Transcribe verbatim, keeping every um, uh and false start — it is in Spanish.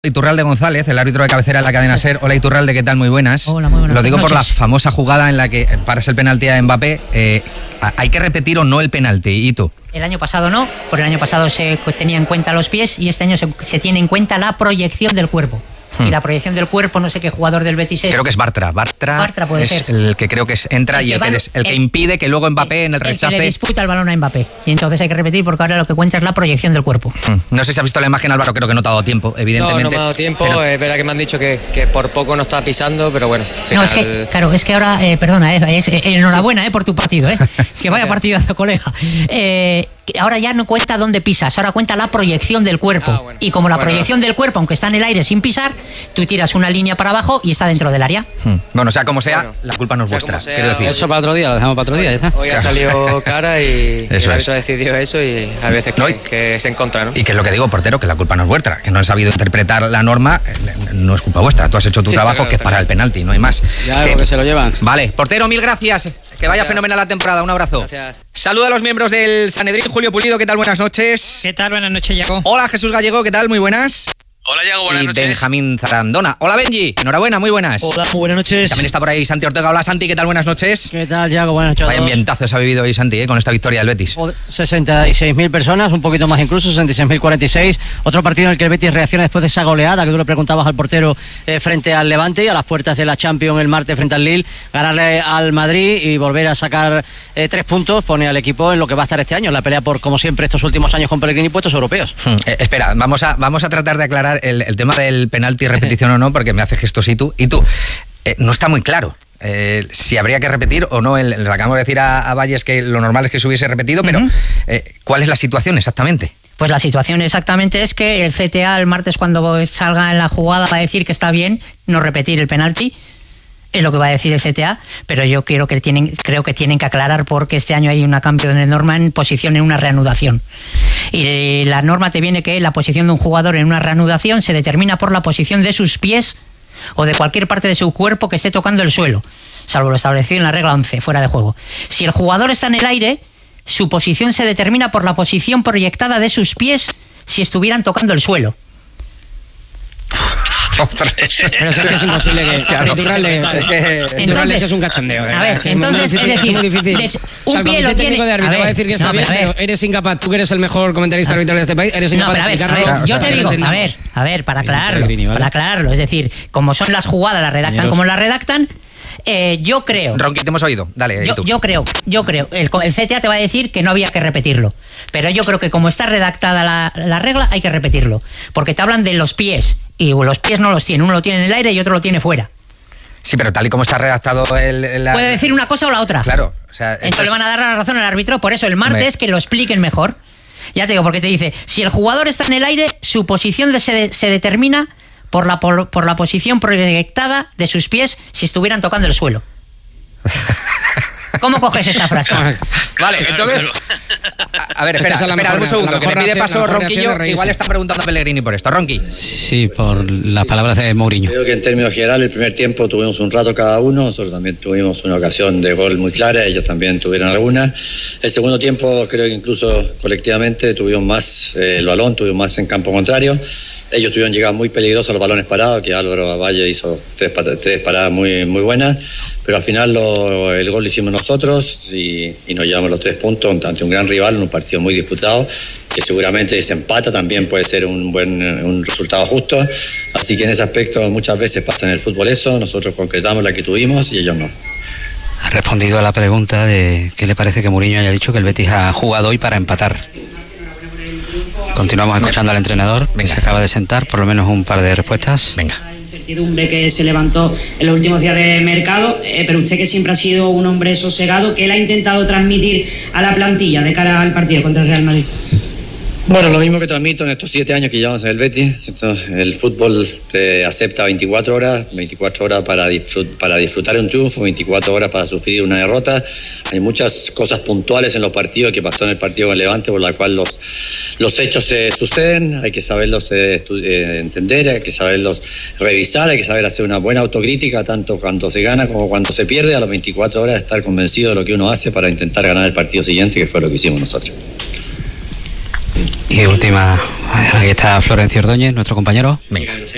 Iturralde González, el árbitro de cabecera de la cadena SER. Hola Iturralde, ¿qué tal? Muy buenas. Hola, muy buenas. Lo digo por la noches. famosa jugada en la que paras el penalti a Mbappé. Eh, ¿Hay que repetir o no el penalti? ¿Y tú? El año pasado no, porque el año pasado se tenía en cuenta los pies y este año se, se tiene en cuenta la proyección del cuerpo. Hmm. Y la proyección del cuerpo, no sé qué jugador del Betis es. Creo que es Bartra. Bartra, Bartra puede es ser. el que creo que es, entra el y que el, va, que, des, el que el, impide que luego Mbappé en el rechace... El que le disputa el balón a Mbappé. Y entonces hay que repetir porque ahora lo que cuenta es la proyección del cuerpo. Hmm. No sé si has visto la imagen, Álvaro, creo que no te ha dado tiempo, evidentemente. No, no me ha dado tiempo, pero... es verdad que me han dicho que, que por poco no está pisando, pero bueno. Final... No, es que, claro, es que ahora, eh, perdona, eh, es, eh, enhorabuena eh, por tu partido, eh, que vaya partidazo, colega. Eh, ahora ya no cuenta dónde pisas, ahora cuenta la proyección del cuerpo. Ah, bueno. Y como la bueno, proyección del cuerpo, aunque está en el aire sin pisar, tú tiras una línea para abajo y está dentro del área. Hmm. Bueno, sea como sea, bueno, la culpa no es vuestra, sea, quiero decir. Eso para otro día, lo dejamos para otro día, ya está. Hoy ha salido cara y eso el árbitro es. decidió eso y a veces que, no, y, que se encuentra, ¿no? Y que es lo que digo, portero, que la culpa no es vuestra, que no han sabido interpretar la norma, no es culpa vuestra. Tú has hecho tu sí, trabajo, claro, que es para el penalti, no hay más. Ya, eh, que se lo llevan. Vale, portero, mil gracias. Que vaya fenomenal la temporada, un abrazo. Gracias. Saluda a los miembros del Sanedrín. Julio Pulido, ¿qué tal? Buenas noches. ¿Qué tal? Buenas noches, Yago. Hola, Jesús Gallego, ¿qué tal? Muy buenas. Hola, Yago, buenas y noches. Benjamín Zarandona. Hola, Benji. Enhorabuena, muy buenas. Hola, muy buenas noches. Y también está por ahí Santi Ortega. Hola, Santi, ¿qué tal? Buenas noches. ¿Qué tal, Yago? Buenas noches. Vaya ambientazo se ha vivido hoy, Santi, ¿eh? Con esta victoria del Betis. sesenta y seis mil personas, un poquito más incluso, sesenta y seis mil cuarenta y seis. Otro partido en el que el Betis reacciona después de esa goleada que tú le preguntabas al portero eh, frente al Levante y a las puertas de la Champions el martes frente al Lille. Ganarle al Madrid y volver a sacar eh, tres puntos pone al equipo en lo que va a estar este año, en la pelea por, como siempre, estos últimos años con Pellegrini, puestos europeos. Hmm, eh, espera, vamos a, vamos a tratar de aclarar el, el tema del penalti, repetición o no, porque me hace gestos y tú, y tú, eh, no está muy claro. Eh, si habría que repetir o no, el, le acabamos de decir a, a Valles que lo normal es que se hubiese repetido, pero eh, ¿cuál es la situación exactamente? Pues la situación exactamente es que el C T A el martes cuando salga en la jugada va a decir que está bien no repetir el penalti, es lo que va a decir el C T A, pero yo quiero que tienen, creo que tienen que aclarar porque este año hay un cambio de norma en posición en una reanudación. Y la norma te viene que la posición de un jugador en una reanudación se determina por la posición de sus pies o de cualquier parte de su cuerpo que esté tocando el suelo, salvo lo establecido en la regla once, fuera de juego. Si el jugador está en el aire, su posición se determina por la posición proyectada de sus pies si estuvieran tocando el suelo. Pero es que es imposible que claro, Iturralde, entonces, que es un cachondeo. A ver, entonces, es decir, muy difícil. Les, un o sea, pie lo tiene. De árbitro va a decir que está no, bien, pero, pero eres incapaz. Tú que eres el mejor comentarista arbitral de este país, eres incapaz no, de explicarlo. Ver, yo te digo, a ver, a ver, para aclararlo, para aclararlo, es decir, como son las jugadas, las redactan como las redactan. Eh, yo creo. Ronqui, te hemos oído. Dale, yo, tú. yo creo, yo creo. El, el C T A te va a decir que no había que repetirlo. Pero yo creo que como está redactada la, la regla, hay que repetirlo. Porque te hablan de los pies. Y los pies no los tiene. Uno lo tiene en el aire y otro lo tiene fuera. Sí, pero tal y como está redactado el. La... Puede decir una cosa o la otra. Claro. O sea, eso es... le van a dar la razón al árbitro. Por eso el martes Me... que lo expliquen mejor. Ya te digo, porque te dice: si el jugador está en el aire, su posición de, se, se determina. Por la, por, por la posición proyectada de sus pies si estuvieran tocando el suelo. ¿Cómo coges esta frase? Vale, entonces... A, a ver, espera, espera, espera un segundo, que me pide paso Ronquillo, igual está preguntando a Pellegrini por esto. Ronqui. Sí, por las palabras de Mourinho. Creo que en términos generales, el primer tiempo tuvimos un rato cada uno, nosotros también tuvimos una ocasión de gol muy clara, ellos también tuvieron alguna. El segundo tiempo, creo que incluso colectivamente tuvimos más eh, el balón, tuvimos más en campo contrario. Ellos tuvieron llegadas muy peligrosas a los balones parados, que Álvaro Valle hizo tres, tres paradas muy, muy buenas, pero al final lo, el gol lo hicimos nosotros y, y nos llevamos los tres puntos ante un gran rival en un partido muy disputado, que seguramente si se empata también puede ser un buen un resultado justo. Así que en ese aspecto muchas veces pasa en el fútbol eso, nosotros concretamos la que tuvimos y ellos no. Ha respondido a la pregunta de qué le parece que Mourinho haya dicho que el Betis ha jugado hoy para empatar. Continuamos escuchando al entrenador, que se acaba de sentar, por lo menos un par de respuestas. Venga. La incertidumbre que se levantó en los últimos días de mercado, eh, pero usted que siempre ha sido un hombre sosegado, ¿qué le ha intentado transmitir a la plantilla de cara al partido contra el Real Madrid? Bueno, lo mismo que transmito en estos siete años que llevamos en el Betis. El fútbol te acepta veinticuatro horas, veinticuatro horas para, disfrut para disfrutar un triunfo, veinticuatro horas para sufrir una derrota. Hay muchas cosas puntuales en los partidos que pasó en el partido con Levante, por la cual los, los hechos se suceden, hay que saberlos eh, eh, entender, hay que saberlos revisar, hay que saber hacer una buena autocrítica, tanto cuando se gana como cuando se pierde. A las veinticuatro horas estar convencido de lo que uno hace para intentar ganar el partido siguiente, que fue lo que hicimos nosotros. Y última, ahí está Florencio Ordóñez, nuestro compañero. Venga.